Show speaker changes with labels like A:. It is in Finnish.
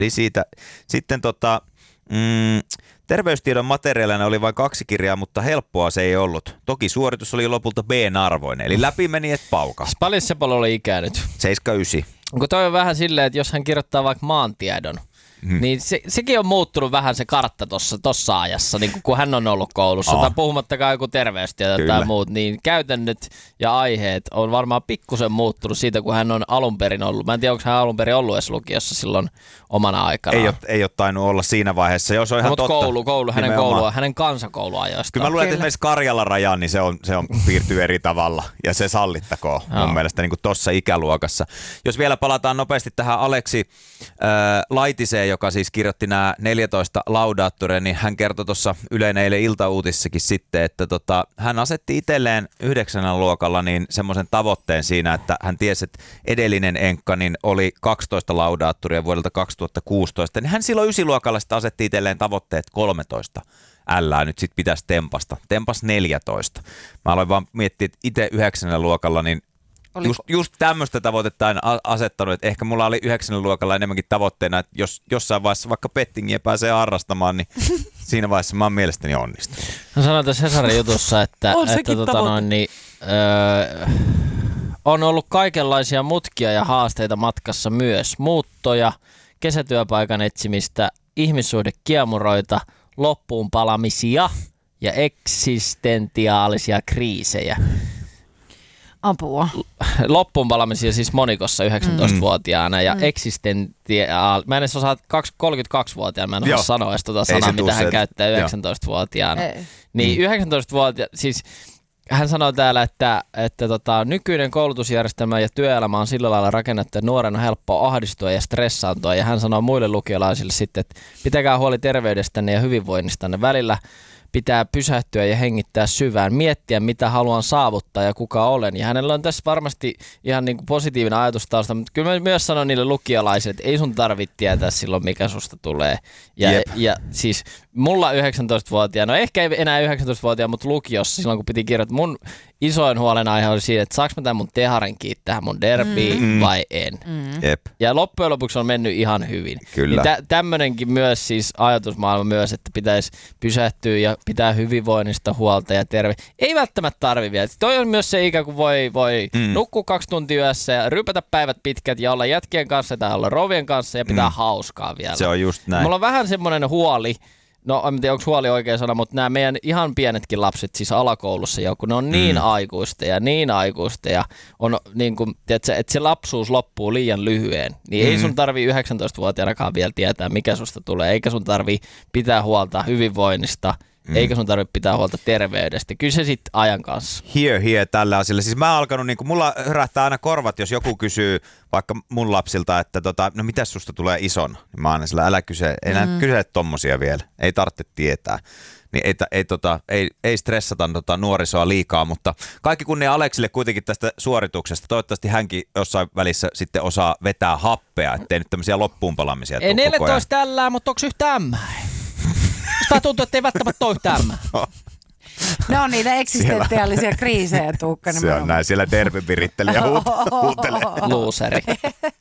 A: Eli siitä. Sitten terveystiedon materiaalina oli vain 2 kirjaa, mutta helppoa se ei ollut. Toki suoritus oli lopulta B-arvoinen, eli läpi meni et pauka.
B: Paljon Sepolo oli ikää nyt?
A: 7-9.
B: Onko toi on vähän silleen, että jos hän kirjoittaa vaikka maantiedon, niin sekin on muuttunut vähän se kartta tossa ajassa, niin kun hän on ollut koulussa, tai puhumattakaan joku terveystieto tai muut, niin käytännöt ja aiheet on varmaan pikkusen muuttunut siitä, kun hän on alun perin ollut. Mä en tiedä, onko hän alun perin ollut edes lukiossa silloin omana aikanaan.
A: Ei ole tainnut olla siinä vaiheessa, jos on ihan totta.
B: Mutta hänen kansakouluajoista.
A: Kyllä mä luulen, että esimerkiksi Karjalan rajan, niin se on piirtyy eri tavalla, ja se sallittakoon mun mielestä niin kuin tossa ikäluokassa. Jos vielä palataan nopeasti tähän Aleksi Laitiseen, joka siis kirjoitti nämä 14 laudaattoria, niin hän kertoi tuossa Ylen eilen iltauutissakin sitten, että hän asetti itselleen 9. luokalla niin semmoisen tavoitteen siinä, että hän tiesi, että edellinen enkka niin oli 12 laudaattoria vuodelta 2016, niin hän silloin 9. luokalla sitten asetti itselleen tavoitteet 13. Nyt sitten pitäisi tempasta. Tempas 14. Mä aloin vaan miettiä, että itse 9. luokalla niin just tämmöistä tavoitetta en asettanut, että ehkä mulla oli 9. luokalla enemmänkin tavoitteena, että jos jossain vaiheessa vaikka pettingiä pääsee harrastamaan, niin siinä vaiheessa mä oon mielestäni onnistunut.
B: Hän sanoi tässä Hesarin jutussa, että on ollut kaikenlaisia mutkia ja haasteita matkassa myös. Muuttoja, kesätyöpaikan etsimistä, ihmissuhdekiemuroita, loppuun palamisia ja eksistentiaalisia kriisejä.
C: Apua.
B: Loppuun palamisia siis monikossa 19-vuotiaana ja mä en edes osaa 32-vuotiaana, mä en osaa sanoa edes sanaa, mitä hän käyttää 19-vuotiaana. Niin 19-vuotiaana, siis hän sanoi täällä, että nykyinen koulutusjärjestelmä ja työelämä on sillä lailla rakennettu, että nuoren on helppo ahdistua ja stressaantua. Ja hän sanoi muille lukiolaisille sitten, että pitäkää huoli terveydestänne ja hyvinvoinnistanne. Välillä pitää pysähtyä ja hengittää syvään, miettiä mitä haluan saavuttaa ja kuka olen. Ja hänellä on tässä varmasti ihan niin kuin positiivinen ajatus tausta, mutta kyllä mä myös sanon niille lukiolaisille, että ei sun tarvitse tietää silloin mikä susta tulee. Ja siis mulla 19-vuotiaana, no ehkä ei enää 19-vuotiaana, mutta lukiossa silloin kun piti kirjoittaa, mun isoin huolenaihe oli siinä, että saanko mä tämän mun teharin kiittää mun derbiin vai en.
A: Jep.
B: Ja loppujen lopuksi on mennyt ihan hyvin.
A: Kyllä.
B: Niin tämmönenkin myös siis ajatusmaailma myös, että pitäisi pysähtyä ja pitää hyvinvoinnista huolta ja terve. Ei välttämättä tarvi vielä. Toi on myös se ikä, kun voi nukkua 2 tuntia yössä ja rypätä päivät pitkät ja olla jätkien kanssa tai olla rouvien kanssa ja pitää hauskaa vielä.
A: Se on just näin.
B: Mulla on vähän semmoinen huoli. No en tiedä, onko huoli oikea sana, mutta nämä meidän ihan pienetkin lapset siis alakoulussa jo, kun ne on niin aikuista ja on niin kuin, tiedätkö, että se lapsuus loppuu liian lyhyen, niin ei sun tarvii 19-vuotiaanakaan vielä tietää, mikä susta tulee, eikä sun tarvii pitää huolta hyvinvoinnista, eikä sun tarvitse pitää huolta terveydestä. Kyllä se sitten ajan kanssa.
A: Here, tällä asialla. Siis mä oon alkanut, niin mulla hörähtää aina korvat, jos joku kysyy vaikka mun lapsilta, että no mitäs susta tulee isona? Niin mä aina sillä, älä kyse, enää kyse tommosia vielä. Ei tarvitse tietää. Niin ei stressata nuorisoa liikaa, mutta kaikki kunnia Aleksille kuitenkin tästä suorituksesta. Toivottavasti hänkin jossain välissä sitten osaa vetää happea, ettei nyt tämmöisiä loppuunpalamisia
B: ei 14 tällä, mutta onko yhtään ämmää? Sitä tuntuu, että ei välttämättä ole yhtään ämmää.
C: Ne on niitä eksistentiaalisia kriisejä, Tuukka.
A: Se on näin, siellä tervepirittelijä huutelee.
B: Luuseri.